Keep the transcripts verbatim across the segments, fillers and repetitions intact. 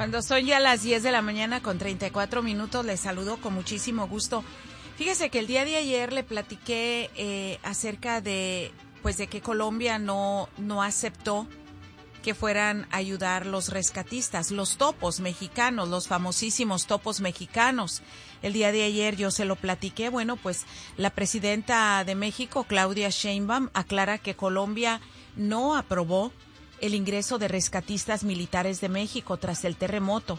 Cuando son ya las diez de la mañana con treinta y cuatro minutos, les saludo con muchísimo gusto. Fíjese que el día de ayer le platiqué eh, acerca de, pues, de que Colombia no, no aceptó que fueran a ayudar los rescatistas, los topos mexicanos, los famosísimos topos mexicanos. El día de ayer yo se lo platiqué. Bueno, pues la presidenta de México, Claudia Sheinbaum, aclara que Colombia no aprobó el ingreso de rescatistas militares de México tras el terremoto.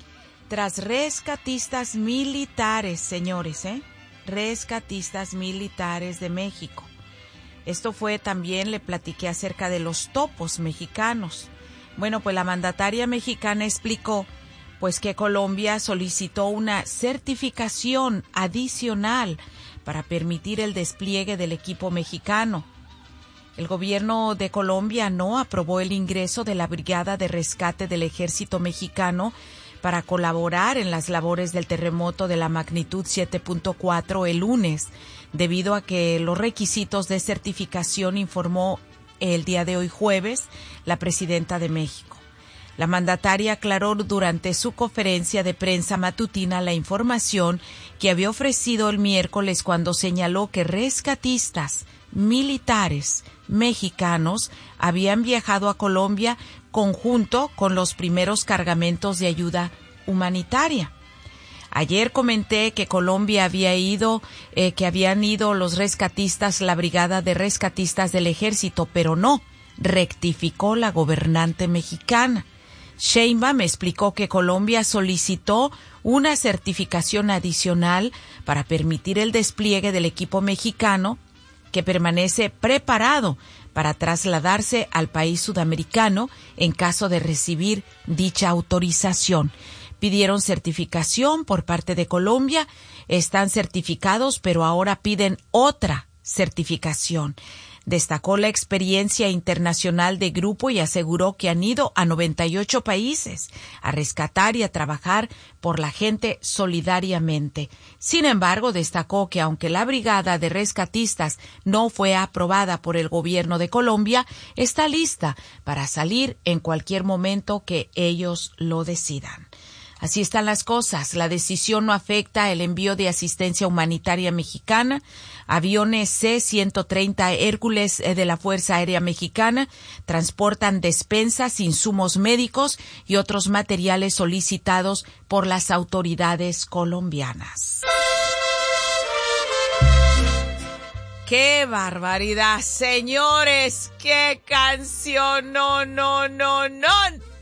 Tras rescatistas militares, señores, ¿eh? Rescatistas militares de México. Esto fue también, le platiqué acerca de los topos mexicanos. Bueno, pues la mandataria mexicana explicó pues que Colombia solicitó una certificación adicional para permitir el despliegue del equipo mexicano. El gobierno de Colombia no aprobó el ingreso de la Brigada de Rescate del Ejército Mexicano para colaborar en las labores del terremoto de la magnitud siete punto cuatro el lunes, debido a que los requisitos de certificación, informó el día de hoy jueves la presidenta de México. La mandataria aclaró durante su conferencia de prensa matutina la información que había ofrecido el miércoles cuando señaló que rescatistas militares mexicanos habían viajado a Colombia conjunto con los primeros cargamentos de ayuda humanitaria. Ayer comenté que Colombia había ido, eh, que habían ido los rescatistas, la Brigada de Rescatistas del Ejército, pero no, rectificó la gobernante mexicana. Sheinbaum me explicó que Colombia solicitó una certificación adicional para permitir el despliegue del equipo mexicano, que permanece preparado para trasladarse al país sudamericano en caso de recibir dicha autorización. Pidieron certificación por parte de Colombia, están certificados, pero ahora piden otra certificación. Destacó la experiencia internacional de grupo y aseguró que han ido a noventa y ocho países a rescatar y a trabajar por la gente solidariamente. Sin embargo, destacó que aunque la Brigada de Rescatistas no fue aprobada por el gobierno de Colombia, está lista para salir en cualquier momento que ellos lo decidan. Así están las cosas. La decisión no afecta el envío de asistencia humanitaria mexicana. Aviones C ciento treinta Hércules de la Fuerza Aérea Mexicana transportan despensas, insumos médicos y otros materiales solicitados por las autoridades colombianas. ¡Qué barbaridad, señores! ¡Qué canción! ¡No, no, no, no!